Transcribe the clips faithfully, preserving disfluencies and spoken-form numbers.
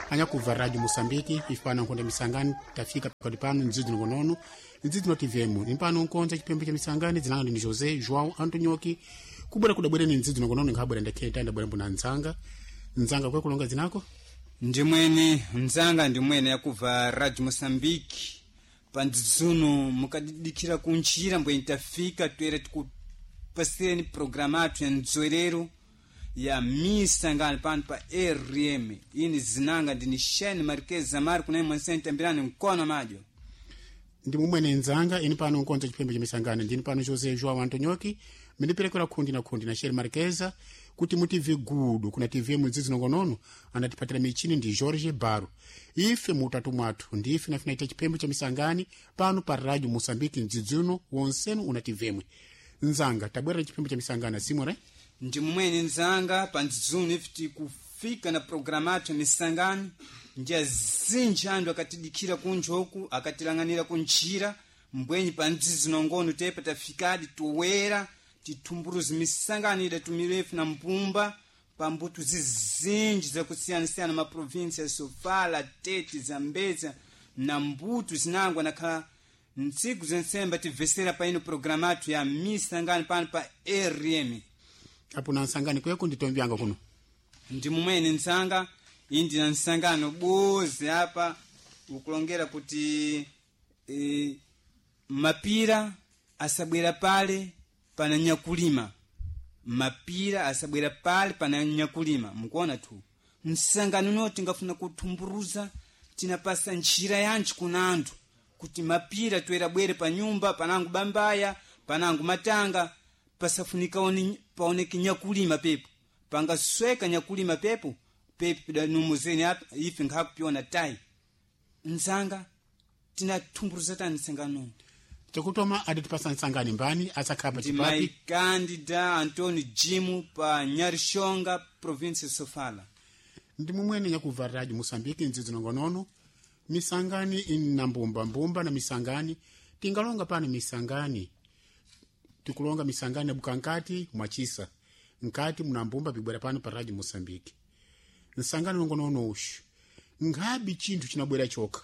anyakuva radio Mosambiki ifana nkonda misangani tafika pakati pano nzizi ngonono nzizi no T V M impano nkonza chipembe cha misangani zinanga ni Jose João Antonioki kubura kudabwera ni nzizi ngonono ngabwera ndeketa ndabwera mbona nzanga nzanga kwe kulonga zinako ndimwene nzanga ndimwene yakuva radio Mosambiki pandzizuno mukadidikira kunchira mbwe intafika twere tikupasireni programatu ya nzoerero ya misangani pano pa R M ini zinanga ndini Shane Marquez Zamar kuna mwansenta mbirani mkono majo ndi mumwene nzanga ini pano nkonza chipembe cha misangani ndini pano Jose João Antonioki miniperekera kundi na kundi na Shane Marquez kuti mu T V gudu kuna T V mzizi nongonono anatipatira michini ndi Jorge Baro ife mutatu mwatu ndife nafina ita chipembe cha misangani pano pa radio Mosambiki nzizuno wonsenu una T V nzanga tabwera chipembe cha misangana simore ndi mumwene nzanga pandzizuno ifiti kufika na programatu ya misangani njia zinji andu akatidikira kunjoku akatilanganira kunchira mbwenyi pandzizi nongono tepa tafikadi tuwera titumburuzi misangani ida tumirefu na mpumba pambutu zizinji za kusiyana-siyana ma provinsi ya Sofala, Tete, Zambeza na mbutu zinangwa na kala ntsiku zensemba tivesera pa ino programatu ya misangani pano pa R M apo na nsangani kweko nditombyanga kuno ndi mumwene nsanga indi na nsangano bozi hapa ukulongera kuti e, mapira asabwera pale pana nyakulima mapira asabwera pale pana nyakulima mkuona tu nsangano noti ngafuna kutumburuza tinapasa nchira yanchi kunandu kuti mapira tuera bwere pa nyumba panangu bambaya panangu matanga pasafunika oni paoneke nyakulima pepo panga sweka nyakulima pepo pepo da numuzeni hapa ife ngakupiona tai nzanga tinatumburuza tani nsangano chokutoma aditipasa nsangani mbani asakapa chipapi my candida Antoni Jimu pa Nyarishonga province Sofala ndi mumwene nyakuva radio Mosambiki nzizi nongonono misangani ina mbumba mbumba na misangani tingalonga pani misangani tikulonga misangani bukankati mwachisa nkati mnambumba bibwera pano pa radio Mosambiki nsangani nongonono ushu ngabi chintu chinabwera choka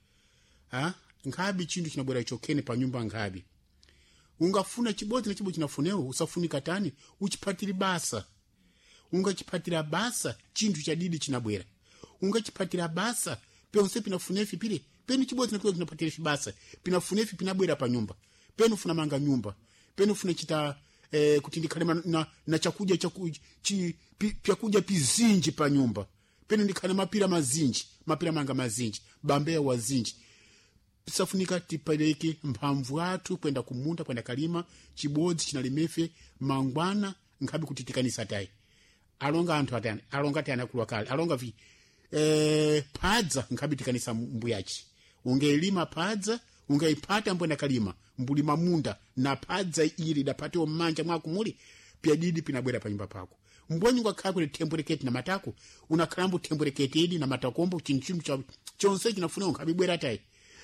ha ngabi chintu chinabwera chokene pa nyumba ngabi ungafuna chibodzi na chibo chinafunewo usafunika tani uchipatiri basa ungachipatira basa chintu cha didi chinabwera ungachipatira basa peonse pinafunefi pile peni chibodzi na pile kinapatira basa pinafunefi pinabwera pa nyumba penu funa manga nyumba penu funa chita eh, kutindikale na, na chakuja chakuja chi pi, pyakuja pizinji pa nyumba penu ndikane mapira mazinji mapira manga mazinji bambea wazinji safunika tipeleke mphamvu atu kwenda kumunda kwenda kalima chibodzi chinalimefe mangwana ngabi kutitikanisa tai alonga anthu atani alonga tani akulwa kale alonga vi eh padza ngabi tikanisa mbuyachi ungelima padza ungaipata mbwenda kalima mbulima munda na padza ili dapate omanja mwaku muli pia didi pinabwera pa nyumba pako mbonyi kwa kakule tembureketi na matako unakalambu tembureketi idi na matakombo chinchimu cha chonse chinafuna unkabibwera tai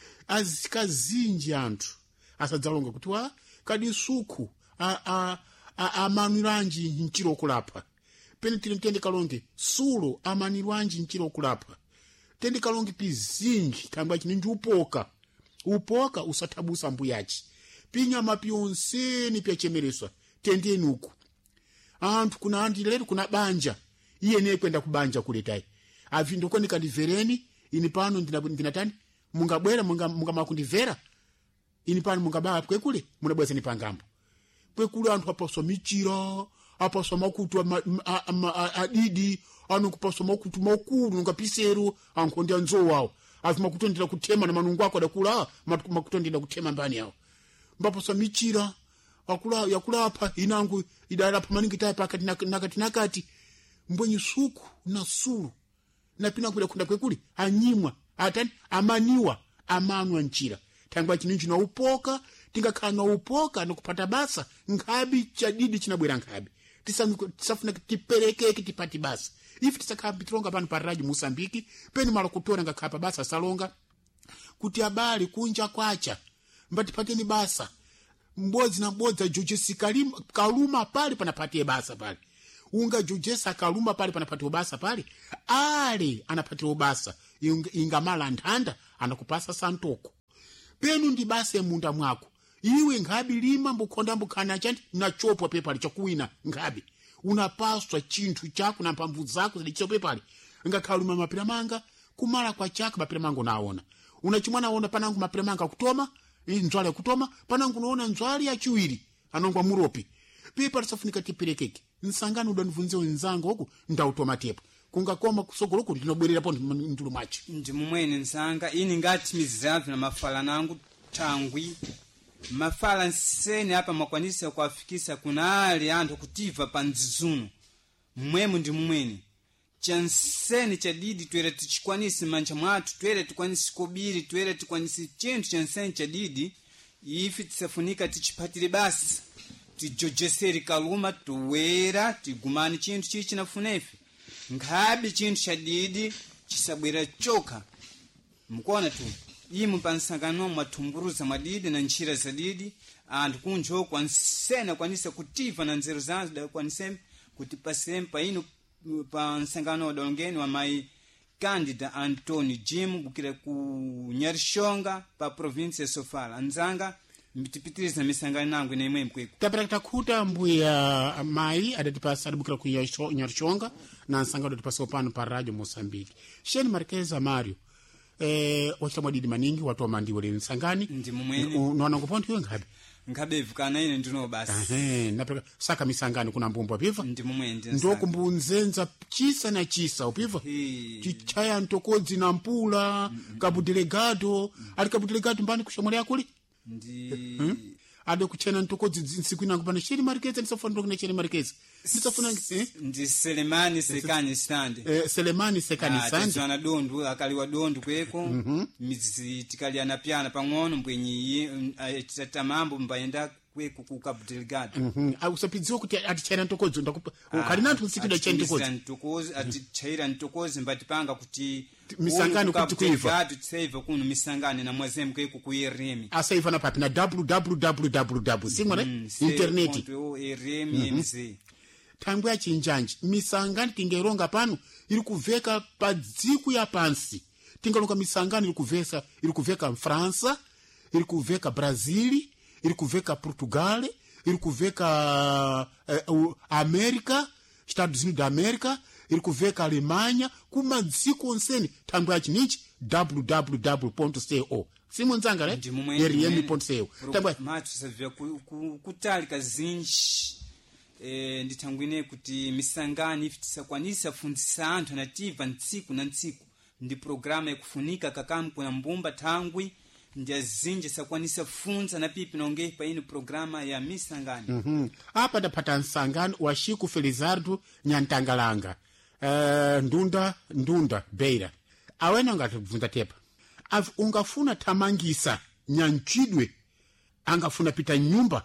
azikazinji anthu asadzalonga kuti wa kadi suku a a a amaniranji nchiro kulapa pene tili mtende kalonge sulo amaniranji nchiro kulapa tende kalonge pizinji kamba chininji upoka upoka usatabusa mbuyachi pinya mapiyonseni pya chemereswa tende nuku anthu kuna andi lero kuna banja iye ne kwenda kubanja kuletai avindo kwani kadivereni ini pano ndinatani mungabwera munga munga makundivera ini pano mungabaa kwekule munabweza ni pangambo kwekule anthu apaso michira apaso makutu adidi anu kupaso makutu makulu ngapiseru ankondia nzo wao afi makutu ndira kutema na manungu ako adakula makutu ndira kutema mbani yao mbapaso michira akula yakula apa inangu idara pa maningi tai pakati nakati nakati mbonyi suku na suru na pina kule kunda kwekule anyimwa atani amaniwa amanwa nchira tangwa chininchi na upoka tingakana upoka na kupata basa ngabi chadidi chinabwera ngabi tisafuna tipeleke kitipati basa ifi tisakabi tronga pano pa radio Mosambiki peni mala kutora ngakapa basa salonga kuti abali kunja kwacha mbati pateni basa mbozi na mboza joje sikalima kaluma pale panapatie basa pale ungajojesa akaluma pale panapatiwa basa pale ale anapatiwa basa ingamala nthanda anakupasa santoko penu ndi basa munda mwako iwe ngabi lima mbukonda mbukana chanti nachopwa pepali chakuwina ngabi unapaswa chinthu chako na mphamvu zako zilicho pepali ngakhaluma mapira manga kumala kwa chaka mapira manga unaona unachimwana ona panangu mapira manga kutoma nzwali kutoma panangu unaona nzwali ya chiwiri anongwa muropi pepa lisafunika tiperekeke nsangano udanivunze wenzangu huku ndautoma tepo kungakoma kusogolo kuti linobwerera po ndulu machi ndi mumwene nsanga ini ngati miziravu na mafala nangu tangwi mafala nsene hapa makwanisa kuafikisa kuna ali anthu kutiva pa nzizuno mmwemu ndi mumwene chansene chadidi twere tichikwanisi mancha mwatu twere tikwanisi kobiri twere tikwanisi chinthu chansene chadidi ifi tisafunika tichipatire basi tijojeseri kaluma tuwera tigumani chinthu chichi nafunefi ngabi chinthu chadidi chisabwera choka mkuona tu imu pansangano mwatumburuza mwadidi na nchira zadidi anthu kunjo kwansena kwanisa kutiva na nzeru zanzu da kwanisem kuti pasempa ino pa nsangano wadongeni wa mai Candida Antoni Jim bukira ku Nyarishonga pa province ya Sofala anzanga mbitipitiriza misangano nangu ina imwe mkweko tapera khuta mbuya mai adatipasa adibukira ku Nyarishonga na nsangano adatipasa opano pa radio Mozambique Sheni Marqueza Mario eh wachita mwadidi maningi watu wa mandiwe le nsangani ndi mumwene unaona kuponti yo ngabe ngabe vukana ine ndino basi ehe napeka saka misangani kuna mbumbo piva ndi mumwene ndo kumbunzenza chisa na chisa upiva chichaya ntokodzi na mpula mm -mm. kabu delegado mm. ali kabu delegado mbani kushamwali yakuli ndi hmm? ade kuchena ntokodzi nsiku inangu pana Sheni Marqueza nisafuna ndo kuna Sheni Marqueza nisafuna eh? ndi Selemani Sekani Stande eh, Selemani Sekani Stande tizwana dondu akaliwa dondu kweko mm -hmm. mizi tikaliana piana pang'ono mbwenyi tata mambo mbayenda kweko ku Cabo Delgado mhm mm -hmm. usapidziwa kuti atichaira ntokodzi ndakupa kalina nthu nsikida cha ntokodzi ntokodzi atichaira ntokodzi mbatipanga kuti misangano kuti kuiva tseva kuno misangane na mwazemu kweko ku R M asaiva na papi na www simwe mm, internet R M mz tangu ya chinjanji misangani tingeronga pano ili kuveka pa dziku ya pansi tingalonga misangani ili kuvesa ili kuveka França ili kuveka Brazili ili kuveka Portugal ili kuveka uh, America Estados Unidos da America ili kuveka Alemanya kuma dziku onseni tangu ya chinichi www ponto co simu nzanga re R M ponto co tangu matu savia kutali kazinji e, nditangwine kuti misangani ifitisa kwanisa fundisa anthu anativa ntsiku na ntsiku ndi programa ikufunika kakamu kuna mbumba tangwi ndi azinji sakwanisa funza na pipi naongehi pa ino programa ya misangani mhm apa dapata nsangani wa Chico Felizardo Nyantangalanga uh, ndunda ndunda beira awena ungatibvunza tepa Af, ungafuna tamangisa nyanchidwe angafuna pita nyumba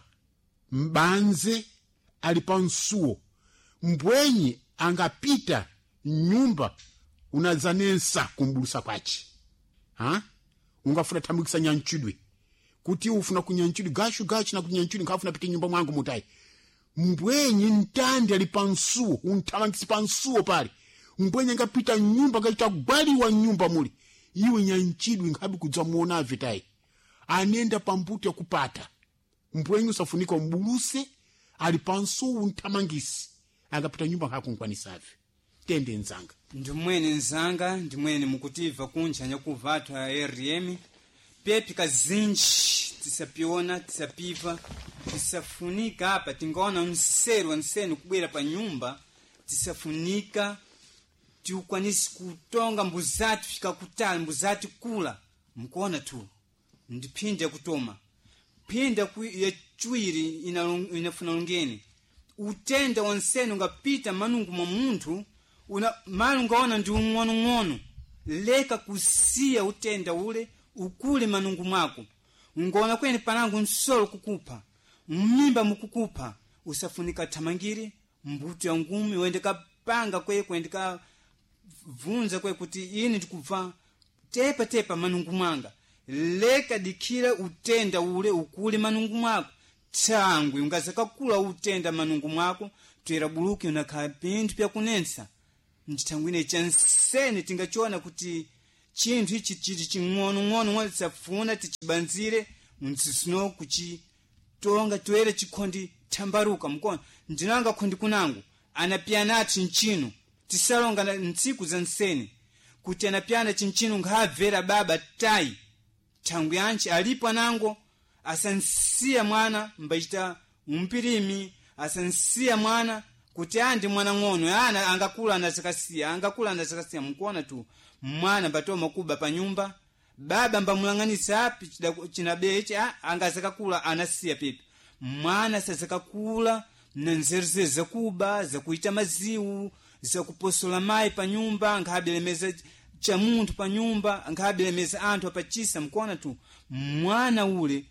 mbanze alipa nsuo mbwenyi angapita nyumba unazanensa kumbulusa kwachi ha ungafuna tamangisa nyanchidwe kuti ufuna kunyanchidwe gashu gachi na kunyanchidwe ngafuna pita nyumba mwangu mutai mbwenyi ntandi alipa nsuo untamangisa pa nsuo pale mbwenyi angapita nyumba gaita gwali wa nyumba muli iwe nyanchidwe ngabi kudza muona avitai anenda pambuto ya kupata mbwenyi usafunika mbuluse alipanso untamangisi angapita nyumba hakunkwanisave tende nzanga ndimwene nzanga ndimwene mukutiva kunja nyakuvatu ya R M pepi kazinji tisapiona tisapiva tisafunika hapa tingaona nseru nsenu kubwera pa nyumba tisafunika tiukwanisi kutonga mbuzati fika kutali mbuzati kula mkuona tu ndipinda kutoma pinda ku ya chwiri inafuna lungeni utenda wansenu ngapita manungu mwa muntu una manu ngaona ndi ngono ngono leka kusia utenda ule ukule manungu mwako ngona kweni panangu nsolo kukupa mmimba mukukupa usafunika tamangiri mbuto ya ngumi wende kapanga kwe kwendeka vunza kwe kuti ini ndikuva tepa tepa manungu mwanga leka dikira utenda ule ukule manungu mwako thangwi ungazakakula utenda manungu mwako twera buluki unakhala pinthu pyakunensa ndithangwine chansene tingachiona kuti chinthu ichi chiti ching'ono-ng'ono ng'ono tisafuna tichibanzire mtsisino kuchitonga toera chikhondi thambaruka mukona ndinanga khondi kunangu anapyana chinchino tisalonga ntsiku za nsene kuti anapyana chinchino ngabvera baba tai thangwi yanchi alipo anango asansiya mwana mbachita umpirimi asansiya mwana kuti andi mwana ng'ono ana angakula anazakasiya angakula anazakasiya mkuona tu mwana batoma kuba pa nyumba baba mbamulang'anisa api chinabechi angazakakula anasiya pepe mwana sazakakula na nzerze zakuba zakuita maziwu zakuposola mai pa nyumba ngabelemeza cha muntu pa nyumba ngabelemeza anthu apachisa mkuona tu mwana ule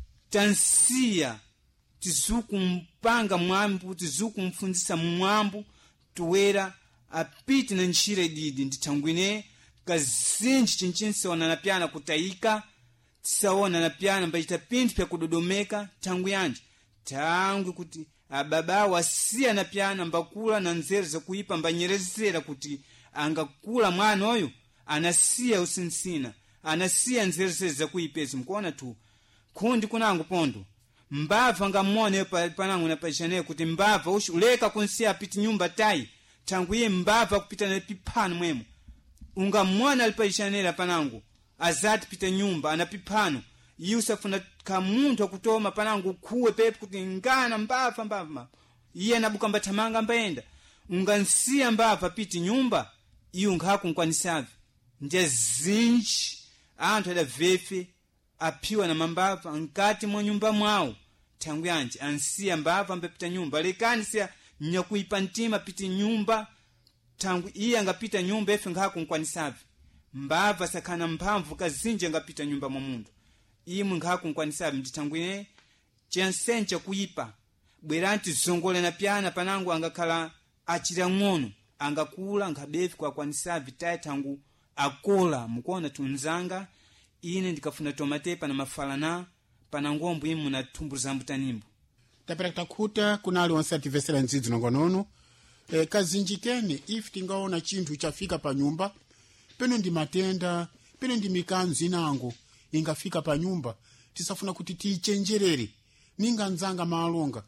tansiya tizuku mpanga mwambu tizuku mfunzisa mwambu tuwera apiti na nchire didi ndithangwine kazinji chinchinsi wana napyana kutayika tisaona napyana mbachita pinthu pya kudodomeka thangwi yanji thangwi kuti ababa wasiya napyana mbakula na nzeru zakuipa mbanyerezera kuti angakula mwana oyo anasiya usinsina anasiya nzeru zakuipezi mkuona tu kundi kunangu pondo mbava ngamone panangu napachane kuti mbava ushi uleka kunsiya apiti nyumba tai tangu iye mbava kupita na pipano mwemo ungamwana alipachanera panangu azati pita nyumba anapipano iye usafuna kamuntu akutoma panangu kuwe pepe kuti ngana mbava mbava iye anabuka mbatamanga mbaenda ungansiya mbava piti nyumba iye ungaku nkwanisavi ndia zinji anthu adavefe apiwa na mambava nkati mwa nyumba mwao tangu yanji ansiya mbava mbepita nyumba lekani siya nyakuipa ntima piti nyumba tangu iye angapita nyumba efe ngaku nkwanisavi mbava sakana mpamvu kazinje ngapita nyumba mwa mundu imu ngaku nkwanisavi nditangwine chansencha kuipa bweranti zongole na pyana panangu angakhala achira ng'ono angakula ngabefi kwa kwanisavi tae tangu akola mkuona tunzanga ine ndikafuna tomatepa na mafalana panangombo imu na tumbu zambu tanimbu tapera takhuta kunali onse ativesera ndzidzi nongonono e, kazinjikeni if tingaona chinthu chafika pa nyumba peno ndi matenda peno ndi mikanzu inango ingafika pa nyumba tisafuna kuti tiichenjerere ninga nzanga maalonga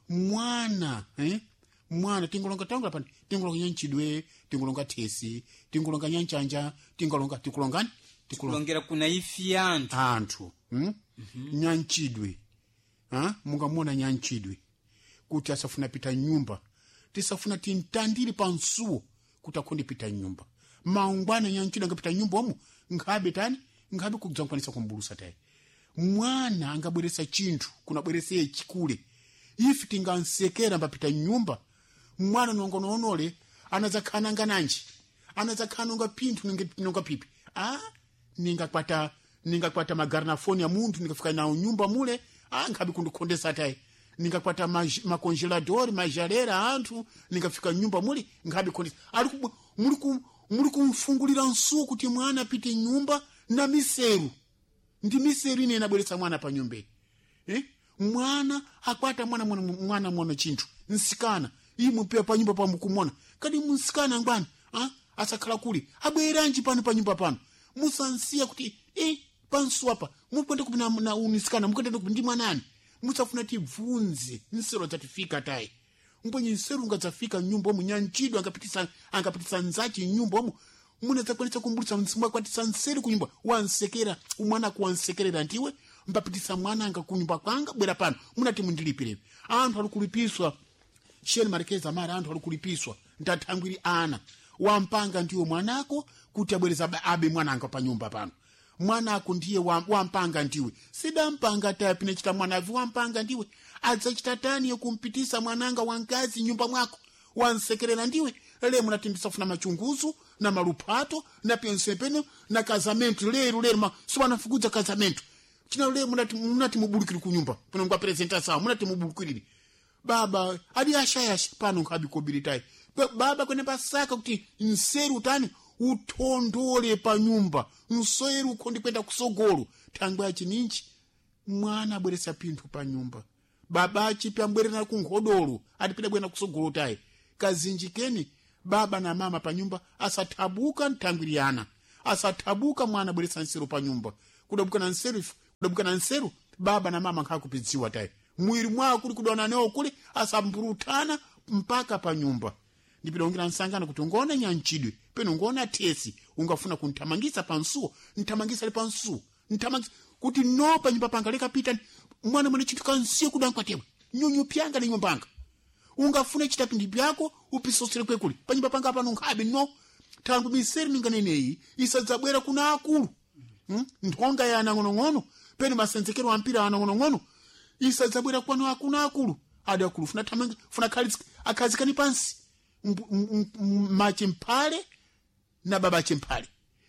mwana eh mwana tingolonga tangula pani tingolonga nyanchidwe tingolonga thesi tingolonga nyanchanja tingolonga tikulongani tikulongera kuna ifi anthu anthu hm mm-hmm. nyanchidwe ha mungamona nyanchidwe kuti asafuna pita nyumba tisafuna tintandiri pansuo kuti akonde pita nyumba maungwana nyanchidwe ngapita nyumba omu ngabe tani ngabe kudzangwanisa kumbulusa tayi mwana angabweresa chinthu kunabwerese chikule ifi tingansekera mbapita nyumba mwana nongononole anazakana ngananji anazakana nga pinthu ninga pipi ah ningakwata ningakwata magarnafoni ya muntu ningafika nawo nyumba mule ah ngabe kundikhondesa tayi ningakwata makongelador majalera anthu ningafika nyumba muli ngabe khondesa ali muli ku muli kumfungulira nsuku kuti mwana apite nyumba na miseru ndi miseru ine inabweretsa mwana pa nyumba eh mwana akwata mwana mwana mwana mwana chinthu nsikana imu pia pa nyumba pa mukumona kadi munsikana ngwana ah asakhala kuli abweranji pano pa nyumba pano musansiya kuti eh pansu apa mukwenda kupina na unisikana mukwenda ndi mwanani musafuna tibvunze nsero zatifika tayi mbonye nsero ngadzafika nyumba mu nyanchidwa angapitisa angapitisa nzachi nyumba mu muna zakwanisa kumbulisa msimwa kwatisa nseri kunyumba wansekera umwana kuwansekerera ndiwe mbapitisa mwana anga kunyumba kwanga bwera pano munati mundilipire anthu alikulipiswa sheni marekeza mara anthu alikulipiswa ndatangwiri ana wampanga ndiwe mwanako kuti abwereza abe mwana anga pa nyumba pano mwana ako ndiye wampanga ndiwe sidampanga tapi nechita mwana avi wampanga ndiwe adzachita tani yokumpitisa mwananga wangazi nyumba mwako wansekerera ndiwe lele munati ndisafuna machunguzu na malupato na pensepeno na kazamento lero lero ma swana fukudza kazamento china lele munati munati mubulukiri kunyumba pano ngwa presenta sawa munati mubulukiri baba adi ashayasha pano ngabi kobilitai baba kwene pasaka kuti nseru tani utondole pa nyumba nsoeru ukondi kwenda kusogolo tangwa chininchi mwana abweresa pinthu pa nyumba babachi pyambwerera kungodolo atipita bwena kusogolotaye kazinjikeni baba na mama pa nyumba asathabuka ntangwiriyana asathabuka mwana bweresa nsero pa nyumba kudabuka na nsero kudabuka na nsero baba na mama nkakupidziwa taye mwiri mwako kuli kudona neo kuli asamburutana mpaka pa nyumba ndipira ungira nsangana kuti ungona nyanchidwe peno ungona tesi ungafuna kuntamangisa pansuo ntamangisa li pansuo ntamangisa kuti no pa nyumba panga leka pita mwana mwene chitu kansiye kudanka tewe nyunyu pyanga ni nyumbanga ungafuna chitapindi byako upisosere kwekuli pa nyumba panga pano ngabe no tangu miseri ninganeneyi isadzabwera kuna akulu hmm? Nthonga ya anangonongono peno masenzekero ampira anangonongono isadzabwera kwano akuna akulu adi akulu funa tamanga funa khalizi akazikani pansi machi mpale na babachi mpale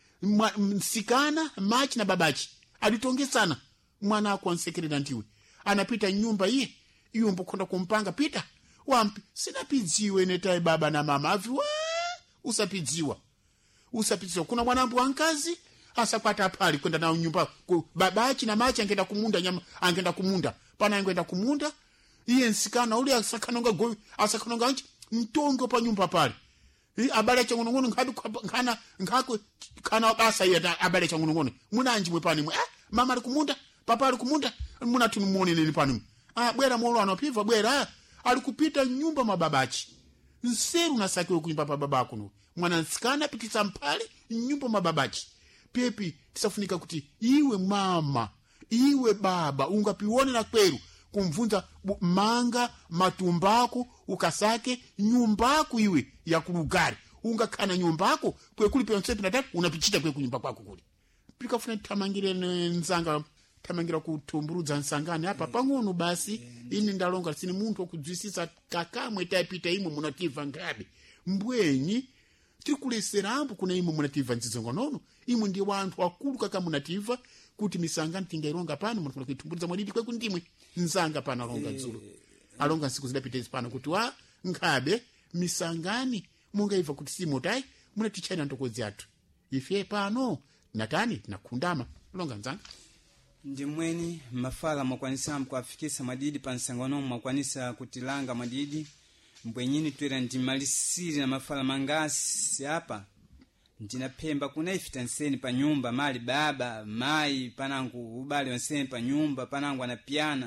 msikana machi na babachi aditongesana mwana ako ansekerera ndiwe anapita nyumba iye iyo mbokonda kumpanga pita wampi sinapidziwe netaye baba na mama aviwa usapidziwa usapidziwa kuna mwanambu wankazi asakwata pali kwenda na nyumba babachi na machi angenda kumunda nyama angenda kumunda pana angenda kumunda iye nsikana uli asakanonga go asakanonga anchi ntongo pa nyumba pale i abale cha ngono ngadu kana ngako kana basa ya abale cha ngono muna anjimwe pani mwe eh mama ali kumunda papa ali kumunda muna tunumuone nini pani ah bwera molo anopiva bwera ali kupita nyumba mababachi nseru nasakiwe kunyumba pa babako no mwana nsikana pitisa mpale nyumba mababachi pepi tisafunika kuti iwe mama iwe baba ungapione na kweru kumvunza manga matumbako ukasake nyumbako iwe ya kulugari ungakana nyumbako kwe kuli pensepi natatu unapichita kwe kunyumba kwako kuli pikafuna tamangire nzanga tamangira kutumburuza nsangani hapa pang'ono basi ini ndalonga sini muntu okudzwisisa kakamwe tapita imwe munativa ngabe mbwenyi tikuleserambo kuna imwe munativa nzizongo nono imwe ndi wantu akulu kaka munativa kuti misangani tingaironga pano munafuna kuitumburuza mwadidi kwe kundimwe nzanga pana alonga nzulo alonga nsiku zidapita pano kuti wa ngabe misangani mungaiva kuti simotai munatichana ntokozi atu ife pano natani nakundama alonga nzanga ndimweni mafala makwanisa mkuafikisa madidi pansangano makwanisa kutilanga madidi mbwenyini twera ndimalisiri na mafala mangasi hapa ndinapemba kuna ifitanseni pa nyumba mali baba mai panangu ubali wanseni pa nyumba panangu anapiana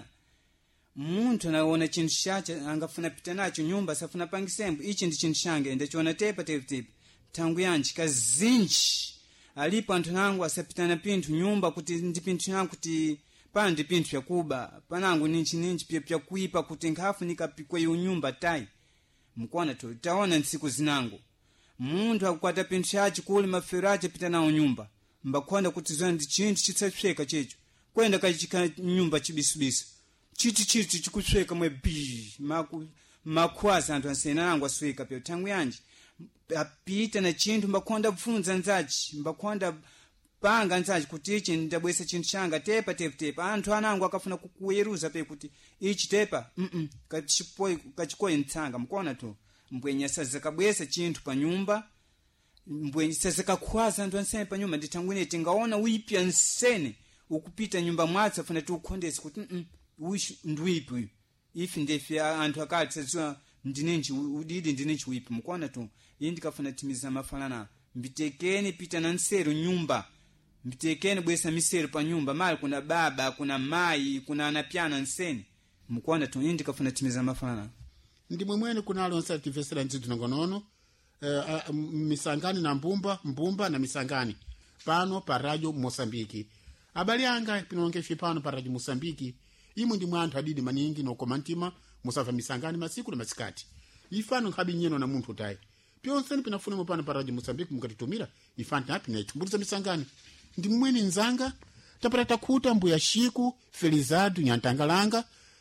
muntu anaona chintu chache angafuna pita nacho nyumba safuna pangisembu ichi ndi chintu change ndachiona tepa tepa tepa tangu yanji kazinji alipo anthu nangu asapitana pintu nyumba kuti ndi pintu yangu kuti pana ndi pintu vyakuba panangu ninchi ninchi pya pya kuipa kuti nkhafu nikapikwa yu nyumba tai mkuona tu taona nsiku zinangu muntu akukwata pintu chachi kuli maferache pita nao nyumba mbakwanda kuti zona ndi chintu chitsapsweka checho kwenda kachika nyumba chibisubisu chitu chitu chikusweka mwe bi maku makhwaza anthu ansena nangu asweka pya tangu yanji apita na chintu mbakwanda kufunza nzachi mbakwanda panga nzachi kuti ichi ndabwesa chintu changa tepa tepa tepa anthu anangu akafuna kukuyeruza pe kuti ichi tepa mm kachipoi kachikoi ntsanga mkuona tu mbwenya saza kabwesa chintu pa nyumba mbwenya saza kakhwaza anthu ansene pa nyumba nditangwine tingaona uipya nsene ukupita nyumba mwatsa funa tu ukhondesi kuti mm uish ndwipi ifi ndefi anthu akati sazwa ndinenji udidi ndinenji uipi mkuona tu indi kafuna timiza mafalana mbitekeni pita na nseru nyumba mbitekeni bwesa miseru pa nyumba mali kuna baba kuna mai kuna anapiana nsene mkuona tu indi kafuna timiza mafalana ndi mwemwene kuna alonsa tivesera nzidu nangonono uh, uh, misangani na mbumba mbumba na misangani pano pa radio Mosambiki abali anga pinonge fipano pa radio Mosambiki imu ndi mwantu adidi maningi no komantima musafa misangani masiku na masikati ifano nkabi nyeno na muntu tai pyonse pinafuna mupano pa radio Mosambiki mukatitumira ifanta hapi na itumbuliza misangani ndi mwene nzanga tapata takuta mbuya shiku Felizado Nyantangalanga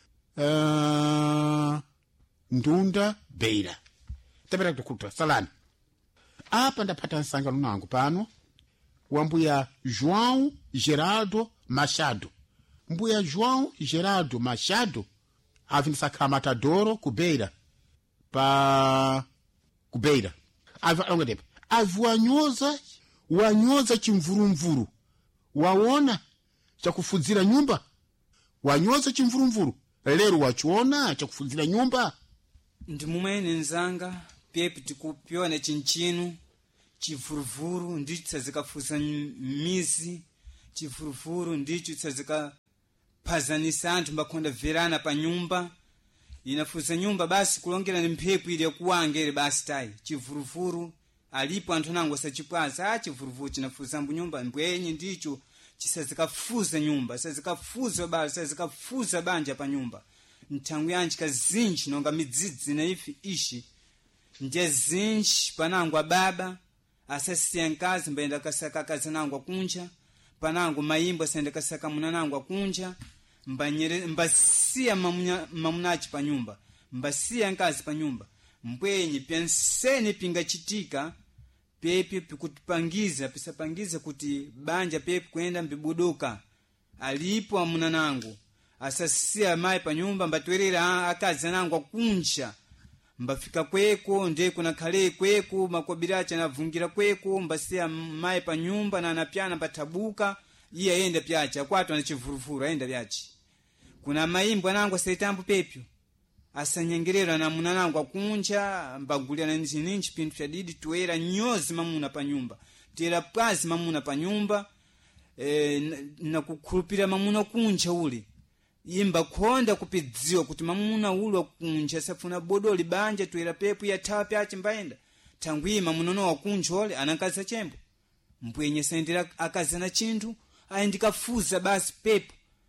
uh, Ndunda Beira tapata takuta salani apa ndapata nsangano nangu pano wambuya João Geraldo Machado mbuya João Geraldo Machado avinisa Kamatadoro kubeira pa kubeira ava ongedepa avuanyoza wanyoza chimvurumvuru waona cha kufudzira nyumba wanyoza chimvurumvuru lero wachiona chakufudzira nyumba ndi mumene nzanga pepi tikupiona chinchinu chivuruvuru ndicho tsazikafuza mizi chivuruvuru ndicho tsazikaphazanisa anthu mbakhonda verana pa nyumba inafuza nyumba basi kulongera ni mphepo ili yakuwangere basi tayi chivuruvuru alipo anthu nango sachipwaza ah chivuruvuru chinafuza mbu nyumba mbwenye ndicho chisazikafuza nyumba sazikafuza basi sazikafuza banja pa nyumba nthangu yanji kazinji nonga midzidzi na ifi ishi ndiye zinji panango baba asasiya nkazi mbaenda kasaka kazi nango kunja panango mayimbo asenda kasaka munanango kunja mbanyere mbasiya mamunya mamunachi pa nyumba mbasiya nkazi pa nyumba mbwenye penseni pinga chitika pepe pikutipangiza pisapangiza kuti banja pepe kwenda mbibuduka alipo amunanango asasiya mai pa nyumba mbatwerera akazi nango kunja mbafika kweko ndiye kuna khale kweko makobiracha navungira kweko mbasiya mai pa nyumba na anapyana patabuka iye aenda pyacha kwatu anachivuruvuru aenda pyachi kuna mayimbo anango saitambo pepyo asanyengerera na munanango kunja mbagulira na nini chipindu cha didi tuera nyozi mamuna pa nyumba tera pwazi mamuna pa nyumba e, na, na kukhulupira mamuna kunja uli imba khonda kupidziwa kuti mamuna uli wakunja safuna bodoli banja tuera pepu ya tawa pyachi mbaenda tangwi mamunono wakunja ole anankaza chembo mbwenye sendera akazana chintu aindikafuza basi pepu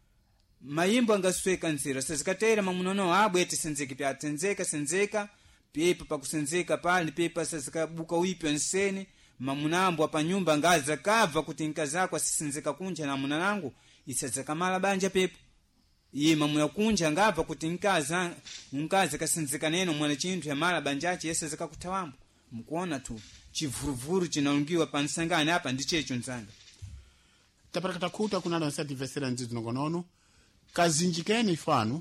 mayimbo angasweka nzira sazikatera mamunono abwete senzeke pya tenzeka senzeka pepa pakusenzeka pali pepa sazikabuka uipyo nsene mamunambo apa nyumba ngaza kava kuti nkazako asisenzeka kunja na munanangu isazaka mala banja pepa iye mamuna kunja ngava kuti nkaza nkaza kasenzeka neno mwana chintu ya mala banjachi yesa zakakutawambo mkuona tu chivuruvuru chinalungiwa pansangani hapa ndichecho nzanga taparakata kuta kunala nsati vesera nzizi nongonono kazinjikeni ifanu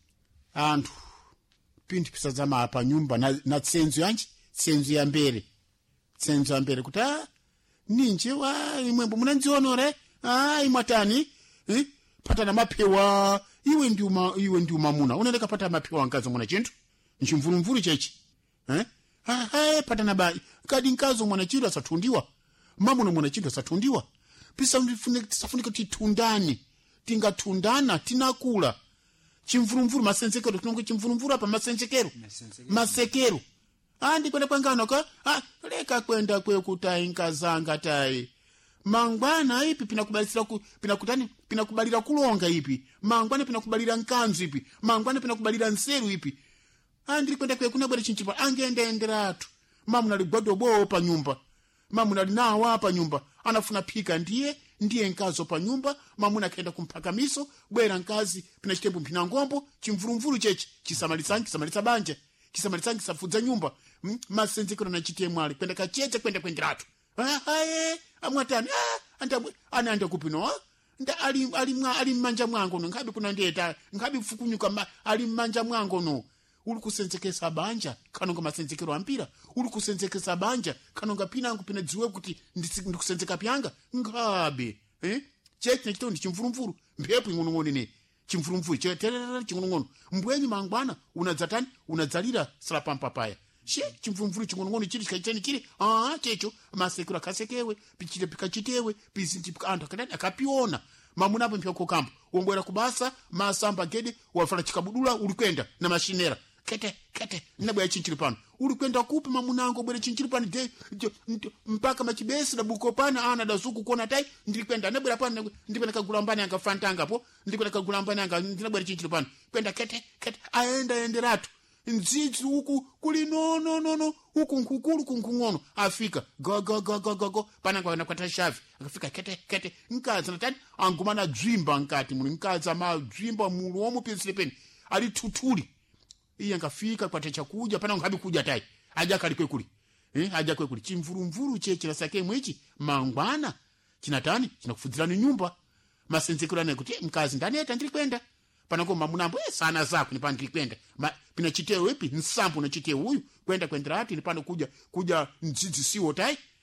anthu pinthu pisadzama apa nyumba na, na tsenzo yanji tsenzo ya mbere tsenzo ya mbere kuti ah ninje wa imwembo munanzionore ah imwatani eh patana mapewa iwe ndi uma iwe ndi umamuna unaenda pata mapewa nkazo mwana chintu nchimvulumvulu chechi eh ah eh patana bai kadi nkazo mwana chintu asatundiwa mamuna mwana chintu asatundiwa pisa mfunika tisafunika titundani tingatundana tinakula chimvurumvuru masenzekero tinongo chimvurumvuru apa masenzekero masekero andi kwenda kwangano ka ah leka kwenda kwe kutai nkazanga tai mangwana ipi pinakubalisira ku pinakutani pinakubalira kulonga ipi mangwana pinakubalira nkanzu ipi mangwana pinakubalira nseru ipi andi kwenda kwe kuna bwere chinchipa angenda enderatu mamuna ligwado bo pa nyumba mamuna linawa pa nyumba anafuna pika ndiye ndiye nkazo pa nyumba mamuna kaenda kumpaka miso bwera nkazi pina chitembo mpina ngombo chimvurumvuru chechi chisamalisangi kisamalitsa banja kisamalitsangi kisafudza nyumba hmm? masenzekero na chitembo ali kwenda kacheche kwenda kwenderatu ah haye amwatani ah anda ana anda kupino ah nda ali ali mwa ali manja mwango no ngabi kuna ndeta ngabi fukunyuka ma, ali manja mwango no uli kusenzekesa banja kanonga masenzekero ampira uli kusenzekesa banja kanonga pinangu pina dziwe kuti ndikusenzeka pyanga ngabe eh chechi nekito ndi chimvurumvuru mphepo ing'onong'ono ne chimvurumvuru cheterera ching'onong'ono mbwenyi mangwana unadzatani unadzalira salapampapaya she chimvurumvuru ching'onong'ono chili chikaitani chili ah checho masekero akasekewe pichite pikachitewe pizinji anthu akadani akapiona mamuna apo mpyako kampo wongwera kubasa masamba gede wafala chikabudula ulikwenda na mashinera kete kete nabwa chinchiri pano ulikwenda kupi mamunango bwere chinchiri pano de, de, de mpaka machibesi na bukopana ana dazuku kuona tai ndilikwenda nabwera pano ndipenda kagulambani anga fantanga po ndipenda kagulambani anga ndinabwera chinchiri pano kwenda kete kete aenda enderatu nzizi huku kuli no no no no huku nkukulu kunkung'ono afika go go go go go go pananga wanakwata shavi akafika kete kete nkaza natani angumana dzimba nkati muli nkaza ma dzimba mulu omu pensile ali tutuli iye ngafika kwa chakuja pana ngabi kuja tai aja kali kwe kuli eh aja kwe kuli chimvurumvuru cheche la sake mwichi mangwana chinatani chinakufudzirana nyumba masenzekero na kuti mkazi ndani eta ndiri kwenda pana ko mamunambo eh sana zako ni pana ndiri kwenda pina chiteo epi nsambu na chiteo huyu kwenda kwendera ati ni pana kuja kuja nzizi siwo tai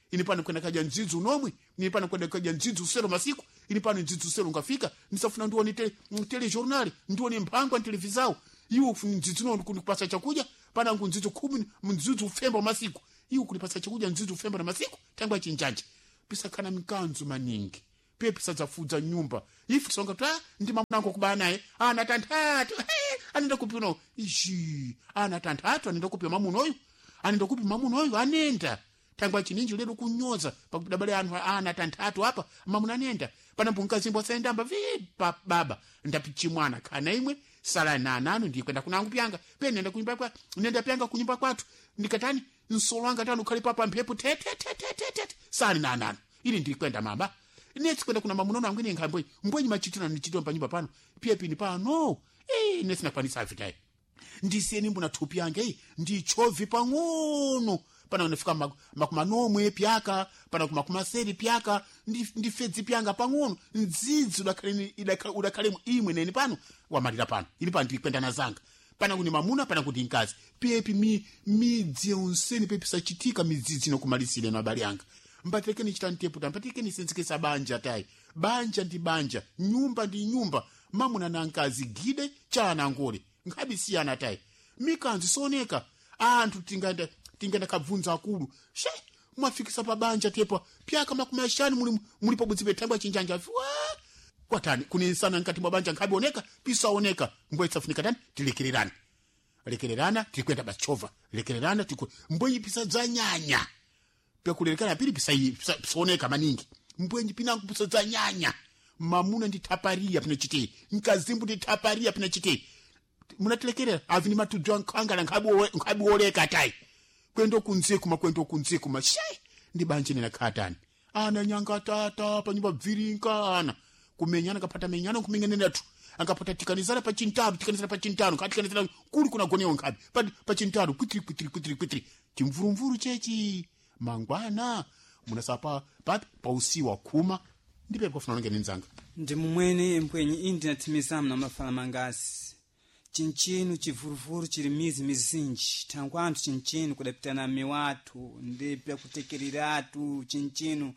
ini pano kwenda kaja nzizu nomwe ini pano kwenda kaja nzizu sero masiku ini pano nzizu sero ngafika nisafuna ndione tele tele journal ndione mpango wa televizao iwo nzizu no kunipasa chakuja pana nzizu kumi nzizu ufemba masiku iwo kunipasa chakuja nzizu ufemba na masiku tangwa chinjanja pisa kana mikanzu maningi pepe sadzafuza nyumba ifu songa ta ndi mamunango kubana naye ana tantatu anenda kupino ishi ana tantatu anenda kupima mamunoyo anenda kupima mamunoyo anenda tangwa chininji lero kunyoza pakudabale anu ana tantatu hapa mamuna nenda pana mpunkazimbwa saendamba vipa baba ndapichimwana kana imwe sala na nanu ndikwenda kunangu pyanga pe nenda kunyumba kwa nenda pyanga kunyumba kwatu ndikatani nsolanga tano kali papa mpepo tete tete tete sali na nanu ili ndikwenda mama neti kwenda kuna mamunono angwini ngambwe mbwenyi machituna nichitwa pa nyumba pano pia pini pano eh nesi nakwanisa afitai ndisieni mbuna tupi yange ndichovi pang'ono pana unafika makumanomwe pyaka pana kumakumaseri pyaka ndifedzi pyanga pang'ono nzizi udakhaleni udakhalemu imwe neni pano wamalira pano ili pano ndikwenda nazanga pana kuni mamuna pana kuti nkazi pepi mi midzi onseni pepi sachitika midzizi nokumalisire na bali yanga mbatekeni chitanteputa mbatekeni senzikesa banja tai banja ndi banja nyumba ndi nyumba mamuna na nkazi gide chana ngole nkhabisiyana tai mikanzi soneka anthu tinganda tinganda kabvunza akulu she mwafikisa pa banja tepo pyaka makumi ashanu muli mulipo budzibe tangwa chinjanja wa kwatani kunisana nkati mwa banja nkhabioneka pisaoneka mbwetsa funika tani tilekererana lekererana tikwenda bachova lekererana tiku mbwenyi pisa dzanyanya pekulekana pili pisa soneka maningi mbwenyi pinangu pisa dzanyanya mamuna nditaparia pina chiti nkazimbu nditaparia pina chiti munatilekerera avini matudwa nkangala nkhabu nkhabu oleka tai kwendo kunziku makwendo kunziku mashai ndi banje nina khatani ana nyanga tata pa nyumba bvirinkana kumenyana kapata menyana kumenyanena tu angapata tikanizana pa chintabu tikanizana pa chintano katikanizana kuli kuna gonewa nkhabi pa pa chintano kwitri kwitri kwitri kwitri timvurumvuru chechi mangwana munasapa papi pa usiwa kuma ndipe kufuna nonge ninzanga ndi mumwene mpwenyi indi natimizam na mafala mangasi chinchinu chivuruvuru chiri mizi mizinji tangu anthu chinchinu kudapitana miwatu ndipya kutekeriratu chinchinu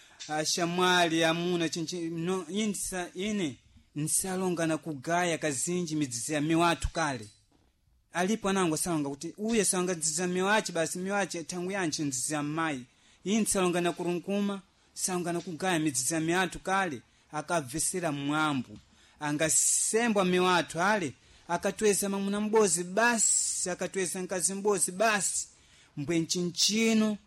ashamwali amuna chinchinu no indisa ine nsalongana kugaya kazinji midzizi ya miwatu kale alipo anango salonga kuti uye salonga dziza miwachi basi miwachi tangu yanchi ndzizi ya mai indi salongana kurunkuma salongana kugaya midzizi ya miwatu kale akavesera mwambu angasembwa miwatu ale akatweza mamuna mbozi basi akatweza nkazi mbozi basi mbwe nchinchino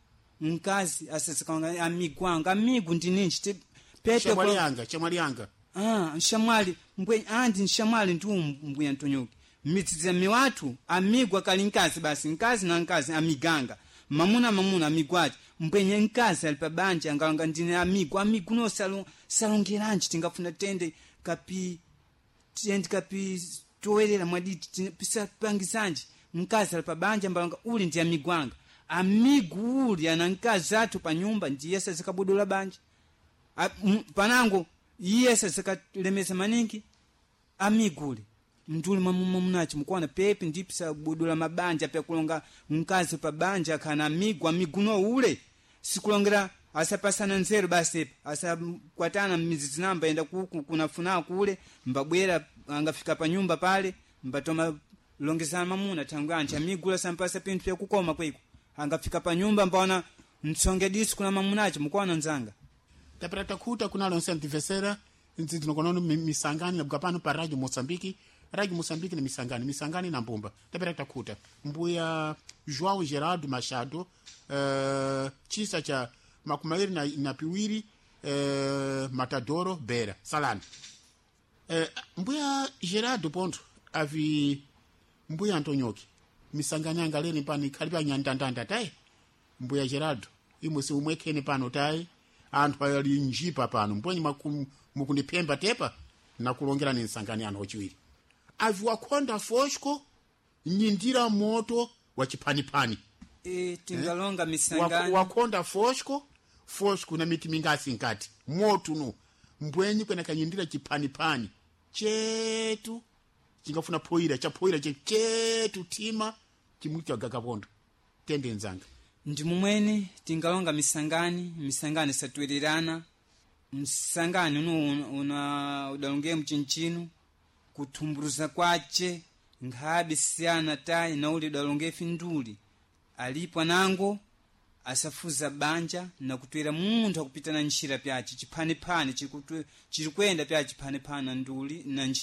nkazi asasakanga amigwanga amigu ndininchi pepe chamwali yanga chamwali yanga ah nshamwali mbwe andi nshamwali ndu mbwe Antonyoki midziza miwatu amigwa kali nkazi basi nkazi na nkazi amiganga mamuna mamuna amigwaji mbwenye nkazi alipabanja anganga ndine amigu amigu no salon salongeranchi tingafuna tende kapi tende kapi towerera mwaditi pisa pangisanji nkazi alipabanja mbanga uli ndi amigwanga amigu uli ana nkazi atu pa nyumba ndi yesa zikabodola banja A, m, panango yesa zikalemeza maningi amigu uli nduli mamuma munachi mukwana pepe ndipisa bodola mabanja pya kulonga nkazi pa banja kana amigu amigu no ule sikulongera asapasana nzero basi asa kwatana mizizi namba enda kuku kunafuna kule mbabwera angafika pa nyumba pale mbatoma longezana mamuna tangu ancha amigula sampasa pintu pya kukoma kweko angafika pa nyumba mbaona msonge disu kuna mamunachi mukwana nzanga tapata kuta kuna lonse antivesera nzi tunokonono misangani na bukapano pa radio Mozambique radio Mozambique na misangani misangani na mbumba tapata kuta mbuya João Geraldo Machado uh, chisa cha makumairi na, na piwiri uh, Matadoro Bera salani uh, mbuya Geraldo ponto avi mbuya Antonyoki misangani angaleni pani kalipa nyandandanda tai mbuya Geraldo imusi umwekeni pano tai anthu ali njipa pano mbwenyi mukundipemba tepa na kulongera ni nsangani anthu ochiwiri avi wakonda foshko nyindira moto wa chipanipani e tingalonga eh? misangani wakonda foshko foshko na miti mingasi nkati moto no mbwenyi kwena kanyindira chipanipani chetu chingafuna poira cha poira chetu tima chimuti wa gagapondo tende nzanga ndi mumwene tingalonga misangani misangani satwererana msangani uno una udalonge mchinchinu kutumburuza kwache ngabe siyana tai na uli udalonge finduli alipo nango asafuza banja na kutwera munthu akupita na nchira pyachi chiphane phane chiri kwenda pyachi phane phana nduli na